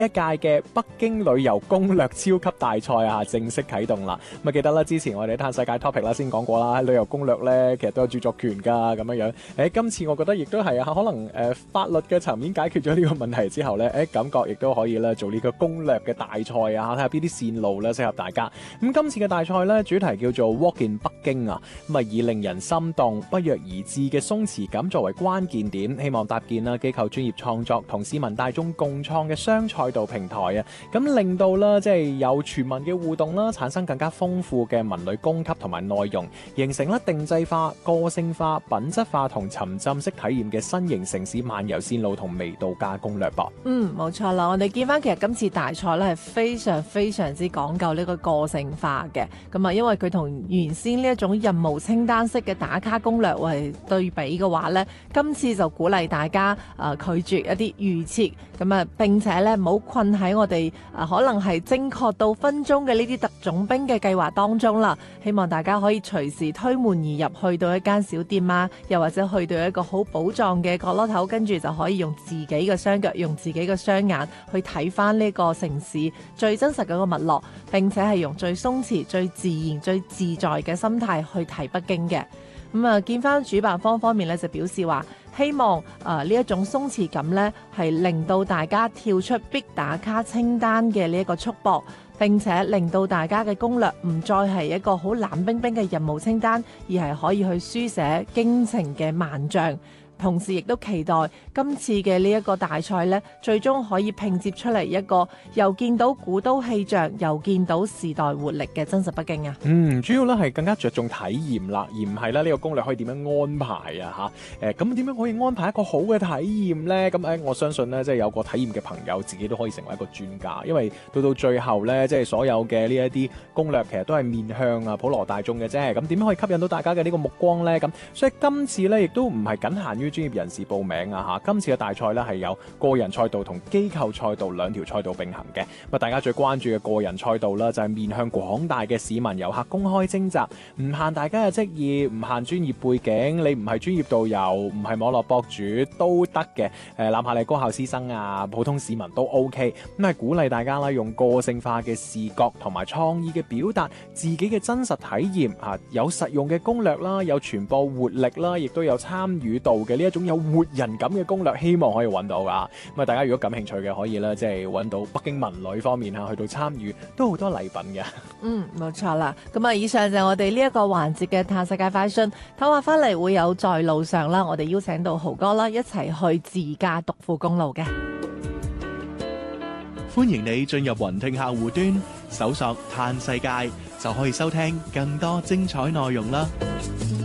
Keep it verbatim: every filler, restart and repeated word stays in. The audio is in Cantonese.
一屆嘅北京旅遊攻略超級大賽啊，正式啟動啦！咁啊，記得啦，之前我哋嘆世界 topic 啦，先講過啦，旅遊攻略咧，其實都有著作權噶咁樣樣。誒，今次我覺得亦都係啊，可能誒、呃、法律嘅層面解決咗呢個問題之後咧，誒感覺亦都可以咧做呢個攻略嘅大賽啊，睇下邊啲線路咧適合大家。咁今次嘅大賽咧，主題叫做 Walk in 北京啊，咁啊以令人心動、不約而至嘅鬆弛感作為關鍵點，希望搭建啦機構專業創作同市民大眾共創嘅雙賽道平台啊，咁令到啦即係有全民嘅互動啦，產生更加豐富嘅文旅供給同埋內容，形成咧定制化、個性化、品質化同沉浸式體驗嘅新型城市漫遊線路同味道加攻略噃。 嗯，冇錯啦，我哋見翻其實今次大賽咧係非常非常之講究呢個個性化嘅，咁啊因為佢同原先呢一種任務清單式嘅打卡攻略為對比嘅話咧，今次就鼓勵大家誒、呃、拒絕一啲預設，咁啊並且咧唔好困喺我哋誒、呃、可能係精確到分鐘嘅呢啲特種兵嘅計劃當中啦。希望大家可以隨時推門而入，去到一間小店啊，又或者去到一個好寶藏嘅角落頭，跟住就可以用自己嘅雙腳，用自己嘅雙眼去睇翻呢個城市最真實嘅個脈絡，並且係用最鬆弛、最自然、最自在嘅心態去睇北京嘅。咁啊，見翻主辦方方面咧，就表示話希望誒呢一種鬆弛感咧，係令到大家跳出必打卡清單嘅呢一個束縛，並且令到大家嘅攻略唔再係一個好冷冰冰嘅任務清單，而係可以去書寫京城嘅萬象。同時亦都期待今次嘅呢一個大賽呢，最終可以拼接出嚟一個又見到古都氣象，又見到時代活力嘅真實北京啊！ 嗯，主要咧係更加着重體驗啦，而唔係咧呢個攻略可以點樣安排啊嚇？誒咁點樣可以安排一個好嘅體驗呢？咁誒我相信呢，即係有個體驗嘅朋友自己都可以成為一個專家，因為到到最後呢，即係所有嘅呢一啲攻略其實都係面向啊普羅大眾嘅啫。咁點樣可以吸引到大家嘅呢個目光呢？咁所以今次呢，亦都唔係僅限於專業人士報名啊嚇！今次嘅大賽咧係有個人賽道同機構賽道兩條賽道並行嘅。咁大家最關注嘅個人賽道啦，就係面向廣大嘅市民遊客公開徵集，唔限大家嘅職業，唔限專業背景，你唔係專業導遊，唔係網絡博主都得嘅。誒，哪怕你高校師生啊，普通市民都 OK。咁係鼓勵大家啦，用個性化嘅視覺同埋創意嘅表達自己嘅真實體驗嚇，有實用嘅攻略啦，有傳播活力啦，亦都有參與度嘅呢一種有活人感嘅攻略，希望可以揾到噶。咁啊，大家如果感興趣嘅，可以咧，即係揾到北京文旅方面啊，去到參與，都好多禮品嘅。 嗯，冇錯啦。咁啊，以上就係我哋呢一個環節嘅嘆世界快訊。唞下翻嚟會有在路上啦，我哋邀請到豪哥啦，一齊去自駕獨富公路嘅。 歡迎你進入雲聽客戶端，搜索嘆世界，就可以收聽更多精彩內容啦。